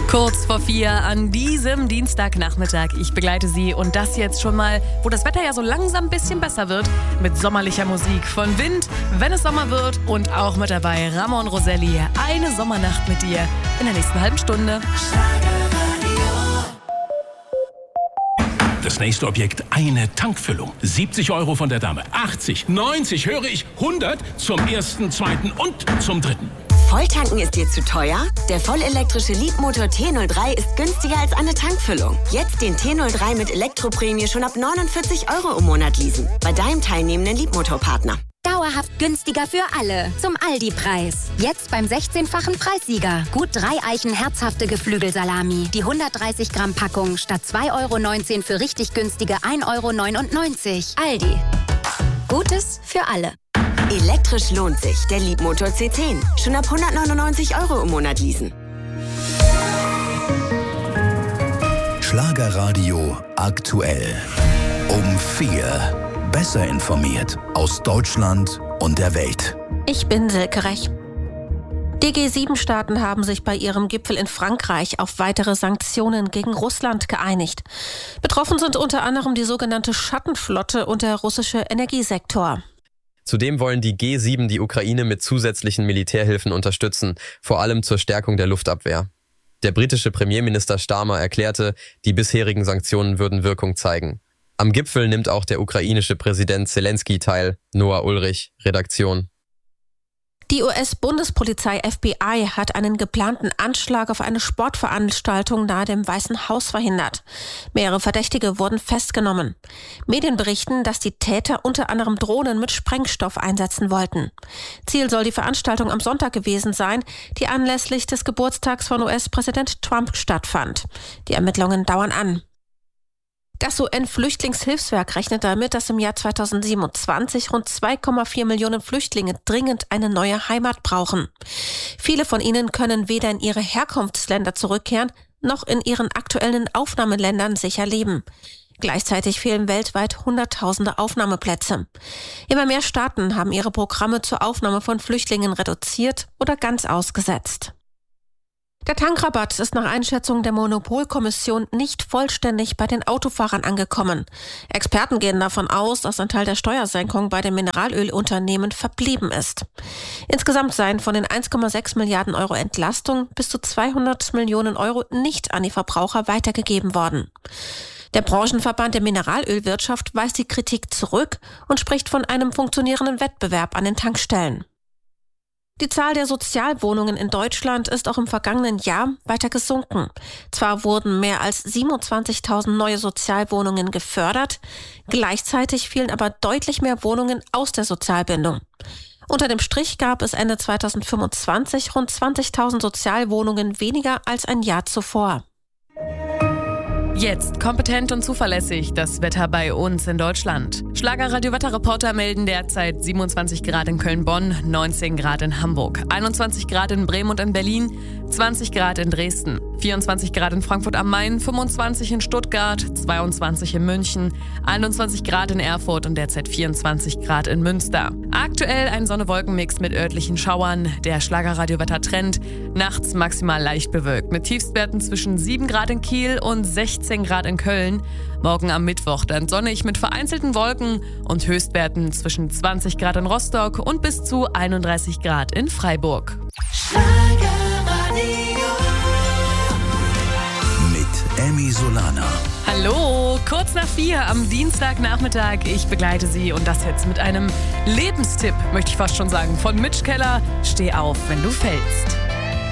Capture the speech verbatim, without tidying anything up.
Kurz vor vier an diesem Dienstagnachmittag. Ich begleite Sie und das jetzt schon mal, wo das Wetter ja so langsam ein bisschen besser wird, mit sommerlicher Musik von Wind, wenn es Sommer wird und auch mit dabei Ramon Roselli. Eine Sommernacht mit dir in der nächsten halben Stunde. Das nächste Objekt, eine Tankfüllung. siebzig Euro von der Dame. achtzig, neunzig, höre ich, hundert zum ersten, zweiten und zum dritten. Volltanken ist dir zu teuer? Der vollelektrische Leapmotor T null drei ist günstiger als eine Tankfüllung. Jetzt den T null drei mit Elektroprämie schon ab neunundvierzig Euro im Monat leasen. Bei deinem teilnehmenden Leapmotor-Partner. Dauerhaft günstiger für alle. Zum Aldi-Preis. Jetzt beim sechzehnfachen Preissieger. Gut drei Eichen herzhafte Geflügelsalami. Die hundertdreißig Gramm Packung statt zwei Euro neunzehn für richtig günstige ein Euro neunundneunzig. Aldi. Gutes für alle. Elektrisch lohnt sich. Der Leapmotor C zehn. Schon ab hundertneunundneunzig Euro im Monat leasen. Schlagerradio aktuell. Um vier. Besser informiert aus Deutschland und der Welt. Ich bin Silke Rech. Die G sieben Staaten haben sich bei ihrem Gipfel in Frankreich auf weitere Sanktionen gegen Russland geeinigt. Betroffen sind unter anderem die sogenannte Schattenflotte und der russische Energiesektor. Zudem wollen die G sieben die Ukraine mit zusätzlichen Militärhilfen unterstützen, vor allem zur Stärkung der Luftabwehr. Der britische Premierminister Starmer erklärte, die bisherigen Sanktionen würden Wirkung zeigen. Am Gipfel nimmt auch der ukrainische Präsident Zelensky teil. Noah Ulrich, Redaktion. Die U S-Bundespolizei F B I hat einen geplanten Anschlag auf eine Sportveranstaltung nahe dem Weißen Haus verhindert. Mehrere Verdächtige wurden festgenommen. Medien berichten, dass die Täter unter anderem Drohnen mit Sprengstoff einsetzen wollten. Ziel soll die Veranstaltung am Sonntag gewesen sein, die anlässlich des Geburtstags von U S-Präsident Trump stattfand. Die Ermittlungen dauern an. Das U N-Flüchtlingshilfswerk rechnet damit, dass im Jahr zweitausendsiebenundzwanzig rund zwei Komma vier Millionen Flüchtlinge dringend eine neue Heimat brauchen. Viele von ihnen können weder in ihre Herkunftsländer zurückkehren, noch in ihren aktuellen Aufnahmeländern sicher leben. Gleichzeitig fehlen weltweit Hunderttausende Aufnahmeplätze. Immer mehr Staaten haben ihre Programme zur Aufnahme von Flüchtlingen reduziert oder ganz ausgesetzt. Der Tankrabatt ist nach Einschätzung der Monopolkommission nicht vollständig bei den Autofahrern angekommen. Experten gehen davon aus, dass ein Teil der Steuersenkung bei den Mineralölunternehmen verblieben ist. Insgesamt seien von den eins Komma sechs Milliarden Euro Entlastung bis zu zweihundert Millionen Euro nicht an die Verbraucher weitergegeben worden. Der Branchenverband der Mineralölwirtschaft weist die Kritik zurück und spricht von einem funktionierenden Wettbewerb an den Tankstellen. Die Zahl der Sozialwohnungen in Deutschland ist auch im vergangenen Jahr weiter gesunken. Zwar wurden mehr als siebenundzwanzigtausend neue Sozialwohnungen gefördert, gleichzeitig fielen aber deutlich mehr Wohnungen aus der Sozialbindung. Unter dem Strich gab es Ende zweitausendfünfundzwanzig rund zwanzigtausend Sozialwohnungen weniger als ein Jahr zuvor. Jetzt kompetent und zuverlässig das Wetter bei uns in Deutschland. Schlagerradio-Wetterreporter melden derzeit siebenundzwanzig Grad in Köln-Bonn, neunzehn Grad in Hamburg, einundzwanzig Grad in Bremen und in Berlin, zwanzig Grad in Dresden, vierundzwanzig Grad in Frankfurt am Main, fünfundzwanzig in Stuttgart, zweiundzwanzig in München, einundzwanzig Grad in Erfurt und derzeit vierundzwanzig Grad in Münster. Aktuell ein Sonne-Wolken-Mix mit örtlichen Schauern. Der Schlagerradio-Wetter-Trend. Nachts maximal leicht bewölkt mit Tiefstwerten zwischen sieben Grad in Kiel und sechzehn Grad in Köln. Morgen am Mittwoch dann sonnig mit vereinzelten Wolken und Höchstwerten zwischen zwanzig Grad in Rostock und bis zu einunddreißig Grad in Freiburg. Mit Emmy Solana. Hallo, kurz nach vier am Dienstagnachmittag. Ich begleite Sie und das jetzt mit einem Lebenstipp, möchte ich fast schon sagen, von Mitch Keller. Steh auf, wenn du fällst.